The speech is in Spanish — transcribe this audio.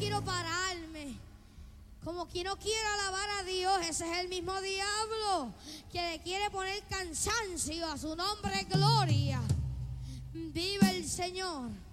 quiero pararme. Como quien no quiere alabar a Dios. Ese es el mismo diablo que le quiere poner cansancio a su nombre, gloria. Vive el Señor.